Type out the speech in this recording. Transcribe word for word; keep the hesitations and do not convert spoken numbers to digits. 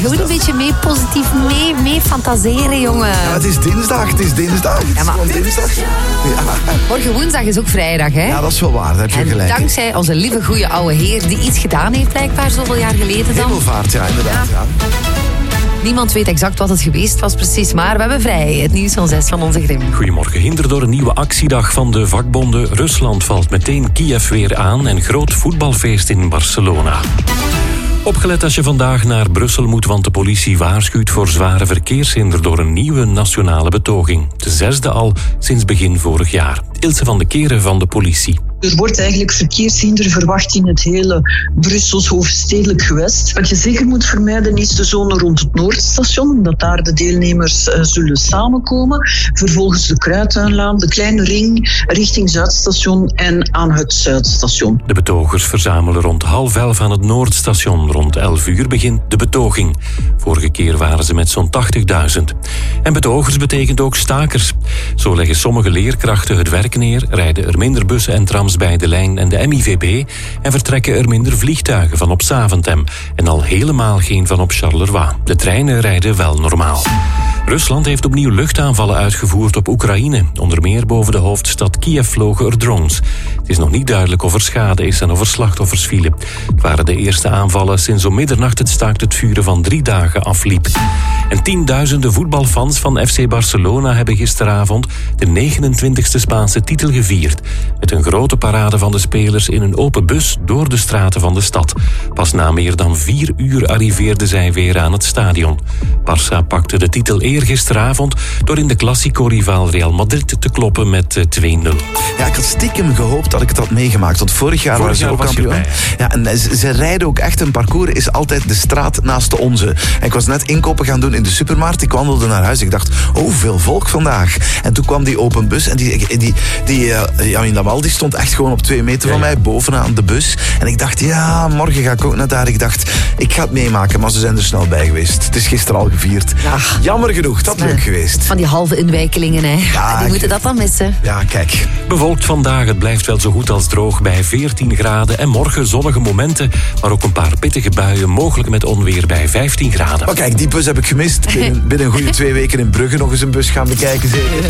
Je moet een beetje mee positief mee, mee fantaseren, jongen. Ja, het is dinsdag, het is dinsdag. Het Ja, maar- is gewoon dinsdag. Ja. Morgen woensdag is ook vrijdag, hè? ja, dat is wel waar, daar heb je En gelijk. dankzij onze lieve goede oude heer die iets gedaan heeft, blijkbaar zoveel jaar geleden dan. Hemelvaart, ja, inderdaad. Ja. Niemand weet exact wat het geweest was precies, maar we hebben vrij. Het nieuws van zes van onze Grim. Goedemorgen. Hinder door een nieuwe actiedag van de vakbonden. Rusland valt meteen Kiev weer aan en groot voetbalfeest in Barcelona. Opgelet als je vandaag naar Brussel moet, want de politie waarschuwt voor zware verkeershinder door een nieuwe nationale betoging. De zesde al sinds begin vorig jaar. Ilse van de Keren van de politie. Er wordt eigenlijk verkeershinder verwacht in het hele Brussels hoofdstedelijk gewest. Wat je zeker moet vermijden is de zone rond het Noordstation, omdat daar de deelnemers uh, zullen samenkomen. Vervolgens de Kruituinlaan, de Kleine Ring, richting Zuidstation en aan het Zuidstation. De betogers verzamelen rond half elf aan het Noordstation. Rond elf uur begint de betoging. Vorige keer waren ze met zo'n tachtigduizend. En betogers betekent ook stakers. Zo leggen sommige leerkrachten het werk neer, rijden er minder bussen en trams bij de lijn en de M I V B en vertrekken er minder vliegtuigen van op Zaventem en al helemaal geen van op Charleroi. De treinen rijden wel normaal. Rusland heeft opnieuw luchtaanvallen uitgevoerd op Oekraïne. Onder meer boven de hoofdstad Kiev vlogen er drones. Het is nog niet duidelijk of er schade is en of er slachtoffers vielen. Het waren de eerste aanvallen sinds om middernacht het staakt het vuren van drie dagen afliep. En tienduizenden voetbalfans van F C Barcelona hebben gisteravond de negenentwintigste Spaanse titel gevierd. Met een grote parade van de spelers in een open bus door de straten van de stad. Pas na meer dan vier uur arriveerden zij weer aan het stadion. Barça pakte de titel eergisteravond door in de Clásico-rivaal Real Madrid te kloppen met twee nul. Ja, ik had stiekem gehoopt dat ik het had meegemaakt. Want vorig jaar Vorig waren ze jaar ook was je kampioen. erbij. Ja, en ze, ze rijden ook echt een parcours, is altijd de straat naast de onze. En ik was net inkopen gaan doen in de supermarkt. Ik wandelde naar huis. Ik dacht, oh, veel volk vandaag. En toen kwam die open bus. En die, die, die uh, Jamin Lamal, die stond echt gewoon op twee meter van Ja, ja. mij, bovenaan de bus. En ik dacht, ja, morgen ga ik ook naar daar. Ik dacht, ik ga het meemaken, maar ze zijn er snel bij geweest. Het is gisteren al gevierd. Ja. Jammer genoeg, dat leuk geweest. Van die halve inwijkelingen, hè. Ja, die moeten ik- dat dan missen. Ja, kijk. Bewolkt vandaag, het blijft wel zo goed als droog bij veertien graden. En morgen zonnige momenten, maar ook een paar pittige buien, mogelijk met onweer bij vijftien graden. Maar kijk, die bus heb ik gemist. Binnen, binnen een goede twee weken in Brugge nog eens een bus gaan bekijken, zeker.